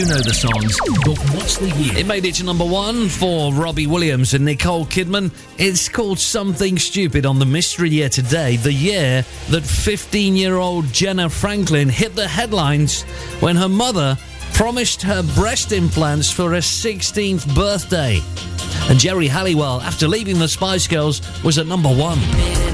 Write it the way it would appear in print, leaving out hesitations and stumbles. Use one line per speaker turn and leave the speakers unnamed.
You know the songs, but what's the year?
It made it to number one for Robbie Williams and Nicole Kidman. It's called Something Stupid on the Mystery Year today, the year that 15-year-old Jenna Franklin hit the headlines when her mother promised her breast implants for her 16th birthday. And Jerry Halliwell, after leaving the Spice Girls, was at number one.